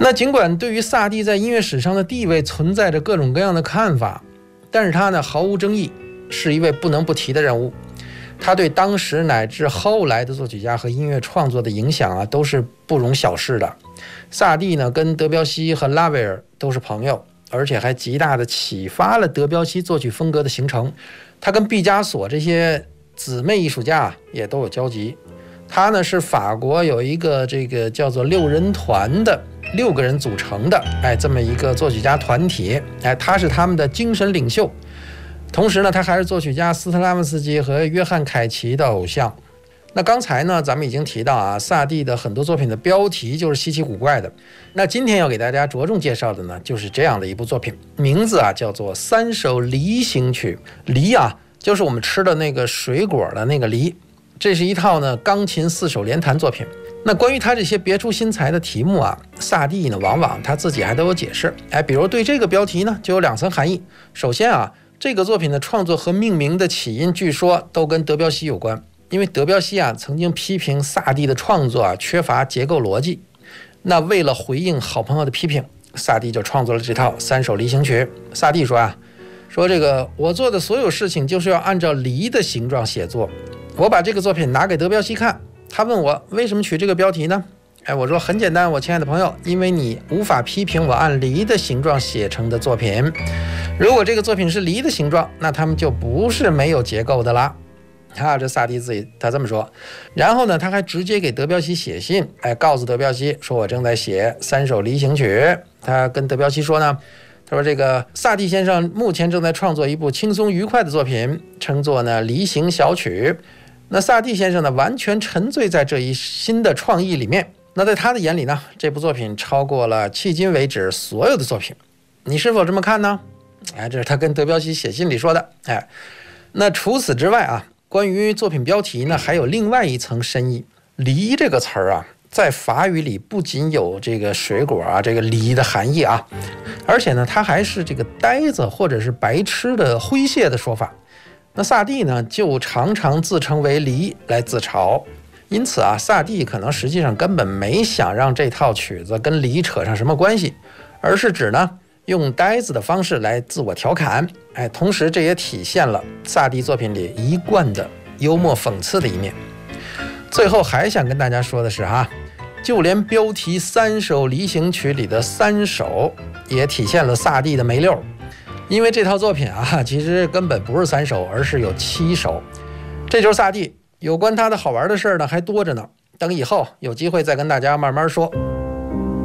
那尽管对于萨蒂在音乐史上的地位存在着各种各样的看法，但是他呢毫无争议，是一位不能不提的人物。他对当时乃至后来的作曲家和音乐创作的影响啊，都是不容小视的。萨蒂呢跟德彪西和拉威尔都是朋友，而且还极大的启发了德彪西作曲风格的形成。他跟毕加索这些姊妹艺术家也都有交集。他呢是法国有一个这个叫做6人团的6个人组成的这么一个作曲家团体，他是他们的精神领袖。同时呢，他还是作曲家斯特拉文斯基和约翰凯奇的偶像。那刚才呢，咱们已经提到啊，萨蒂的很多作品的标题就是稀奇古怪的。那今天要给大家着重介绍的呢，就是这样的一部作品，名字啊叫做《3首梨行曲》。梨啊，就是我们吃的那个水果的那个梨。这是一套呢钢琴4手联弹作品。那关于他这些别出心裁的题目啊，萨蒂呢往往他自己还都有解释。比如对这个标题呢，就有2层含义。首先啊，这个作品的创作和命名的起因，据说都跟德彪西有关。因为德彪西啊曾经批评萨蒂的创作啊缺乏结构逻辑。那为了回应好朋友的批评，萨蒂就创作了这套3首梨行曲。萨蒂说说这个我做的所有事情就是要按照梨的形状写作。我把这个作品拿给德彪西看，他问我为什么取这个标题呢？我说很简单，我亲爱的朋友，因为你无法批评我按梨的形状写成的作品。如果这个作品是梨的形状，那他们就不是没有结构的啦。这萨蒂自己他这么说。然后呢，他还直接给德彪西写信，告诉德彪西说我正在写3首梨行曲。他跟德彪西说呢，他说这个萨蒂先生目前正在创作一部轻松愉快的作品，称作呢梨行小曲。那萨蒂先生呢完全沉醉在这一新的创意里面。那在他的眼里呢，这部作品超过了迄今为止所有的作品。你是否这么看呢？这是他跟德彪西写信里说的。那除此之外啊，关于作品标题呢，还有另外一层深意。梨这个词儿啊，在法语里不仅有这个水果啊，这个梨的含义啊，而且呢，它还是这个呆子或者是白痴的诙谐的说法。那萨蒂呢，就常常自称为梨来自嘲。因此啊，萨蒂可能实际上根本没想让这套曲子跟梨扯上什么关系，而是指呢用呆子的方式来自我调侃。同时这也体现了萨蒂作品里一贯的幽默讽刺的一面。最后还想跟大家说的是就连标题3首梨行曲里的3首也体现了萨蒂的没溜。因为这套作品其实根本不是3首，而是有7首。这就是萨蒂。有关他的好玩的事呢还多着呢，等以后有机会再跟大家慢慢说。